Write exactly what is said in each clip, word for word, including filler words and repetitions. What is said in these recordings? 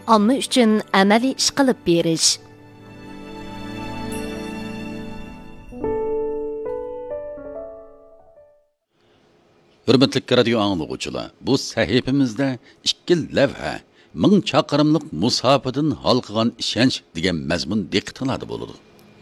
omma uchun amaliy ish qilib berish. Hürmetli radio anlıqçılar, bu sahifimizde ikki lavha ming chaqirımlıq musafadan halqıgan ishonch degan mazmun diqqatingizda bo'ladi.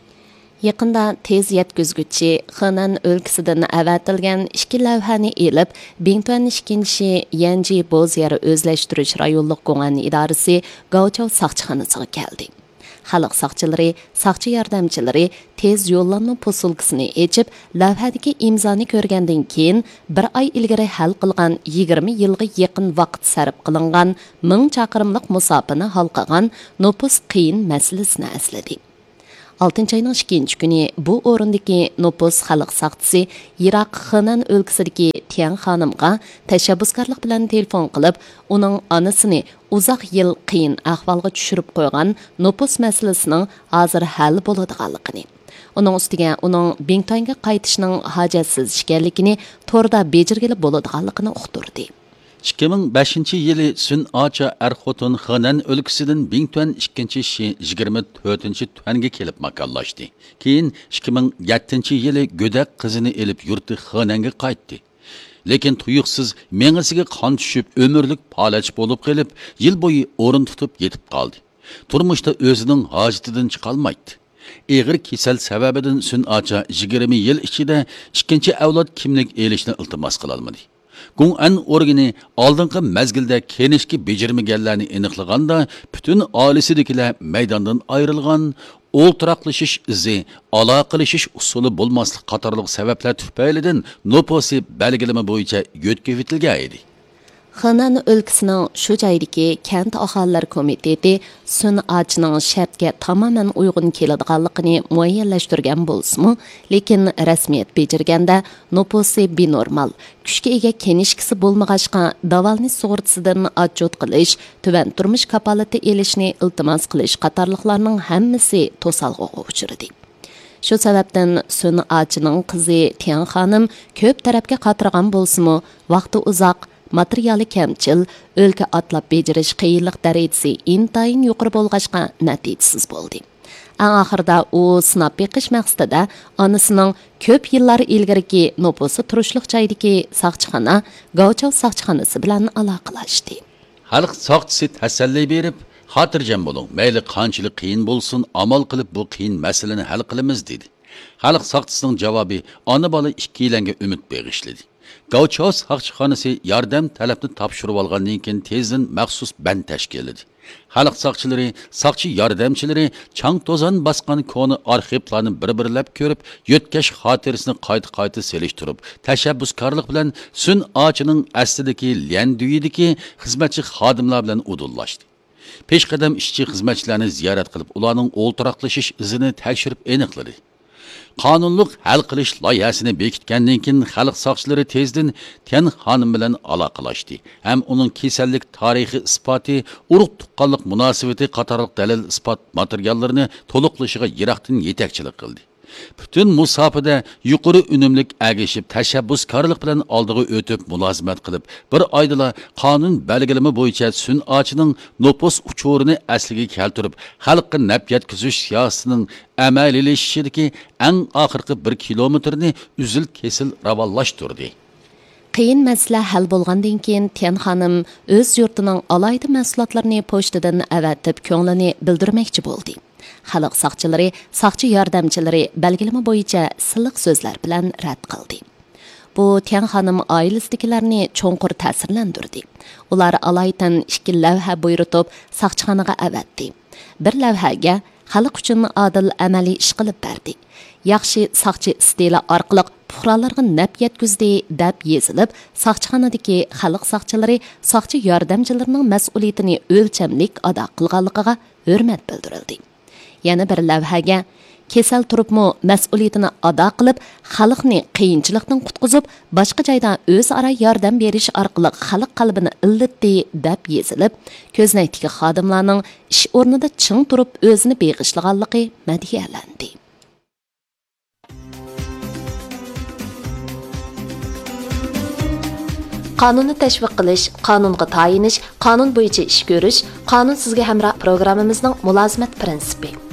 Yaqında tez yetkizgüchi Xenan o'lkasidan avatilgan ikki lavhani elib, Bingtuan ikkinchi Yanji Bozyeri o'zlashtirish rayonlik qo'ngan idorasi Gauchov saqchixonasiga keldi. Xalq saqchilari, saqchi yordamchilari tez yo'llanma posilkasini echib, lavhadagi imzoni ko'rgandan keyin bir oy ilgari hal qilgan yigirma yilga yaqin vaqt sarf qilingan ming chaqirimlik musofani hal qilgan nopus qiyin masalasini esladi. oltinchi ayning ikkinchi kuni bu o'rindagi nopus xalq saqchisi Iroq Xenan o'lkasidagi Tian xonimga tashabbuskorlik bilan telefon qilib, uning onasini uzoq yil qiyin ahvolga tushirib qo'ygan nopus masalasining hozir hal bo'ladiganligini, uning ustiga uning Bingtuanga qaytishining hojatsiz ekanligini to'rda bejirgili bo'ladiganligini uqtirdi. ikki ming beshinchi yili sun'acha er-xotin Xenan o'lkasidan Bingtuan ikkinchi yigirma to'rtinchi tuanga kelib makonlashdi. Keyin ikki ming yettinchi yili go'dak qizini elib yurti Xenanga qaytdi. Lekin tuyuqsiz mengasiga qon tushib, ömürlük palach bo'lib qolib, yil bo'yi o'rin tutib yetib qoldi. Turmushda o'zining hojatidan chiqolmaydi. Eg'ir kasal sababidan sun'acha yigirma yil ichida ikkinchi avlod kimlik elishni iltimos qila olmadi. Gung-an organi oldingi mezgilda kenishki bejirmaganlarni aniqlaganda butun oilasidagilar maydondan ayrilgan, o'ltiraqlashish izi, aloqalashish usuli bo'lmaslik qatorliq sabablar tufaylidan noposi belgilama bo'yicha yo'tkazilgan edi. Xenan o'lkasining shu joydagi kent aholilari komiteti sun'achining shartga tamoman uyg'un keladiganligini muayyanlashtirgan bo'lsa-mu, lekin rasmiyat bejirganda noposi binormal, kuchga ega kenishkisi bo'lmag'achqa davolni sug'urtasidan ajjot qilish, tuvan turmush kapolati elishni iltimos qilish qatorliqlarning hammasi to'salg'uga uchradi. Shu sababdan sun'achining qizi Tian xonim ko'p tarafga qatirgan bo'lsa-mu, vaqti uzoq, materiali kamchil, o'lka atlab bejirish qiyinlik darajasi intayin yuqori bo'lg'achqa natijasiz bo'ldi. Eng oxirida u sinab beqish maqsadida onasining ko'p yillar ilgariki noposi turishliq joydagi saqchixona Gauchov saqchixonasi bilan aloqalashdi. Xalq saqchisi tasalli berib, xotirjam bo'ling, mayli qanchalik qiyin bo'lsin, amal qilib bu qiyin masalani hal qilamiz dedi. Xalq saqchisining javobi ona bola ikkilanga umid bag'ishladi. Gauchov saqchixonasi yordam talabni topshirib olgandan keyin tezdan maxsus band tashkilladi. Xalq saqchilari, saqchi yordamchilari chang to'zon bosgan koni arxivlarni bir-birlab ko'rib, yo'tkash xotirasini qayta-qayta selishtirib, tashabbuskorlik bilan sun'achining aslidagi Lianduyidagi xizmatchi xodimlar bilan udullashdi. Peshqadam ishchi xizmatchilarni ziyorat qilib, ularning o'ltiraqlashish izini tekshirib aniqladi. Qonunluq hal qilish loyihasini bekitgandan keyin xalq soqchilari tezdan Tian xonim bilan aloqalashdi. Ham uning kasallik tarixi isboti, urug' tuqqanlik munosabati qatorliq dalil isbot materiallarini to'liqlashiga yiroqdan yetakchilik qildi. Bütün musafada yuqori unumlik agishib, tashabbuskorlik bilan oldiga o'tib mulozimat qilib, bir oydala qonun belgilama bo'yicha sun'achining nopos uchurini asliga keltirib, xalqqa naf yetkazish siyosatining amaliylashishiga eng oxirgi bir kilometrni uzil kesil ravolashtirdi. Qiyin masala hal bo'lgandan keyin Tian xonim o'z yurtining alayda mahsulotlarini pochtadan avatib ko'nglini bildirmoqchi bo'ldi. Xalq saqchilari, saqchi yordamchilari belgilama bo'yicha siliq so'zlar bilan rad qildi. Bu Tian xonim oilasidagilarni cho'nqur ta'sirlantirdi. Ular alaydan ikki lavha buyurtib saqchixonaga avatdi. Bir lavhaga xalq uchun adil amaliy ish qilib berdi. Yaxshi saqchi istila orqali fuqarolarga naf yetkazdi deb yozilib, saqchixonadagi xalq saqchilari, saqchi yordamchilarining mas'uliyatini o'lchamlik ado qilganligiga hurmat bildirildi. Yana bir lavhaga kesal turibmi mas'uliyatini ado qilib, xalqni qiyinchilikdan qutqizib, boshqa joyda o'zaro yordam berish orqali xalq qalbini illatdi deb yozilib, ko'znakdagi xodimlarning ish o'rnida ching turib o'zini beg'ishlaganligi madhiyalandi. Qonunni tashviq qilish, qonunga tayinish, qonun bo'yicha ish ko'rish, qonun sizga hamroh programmamizning mulozimat prinsipi.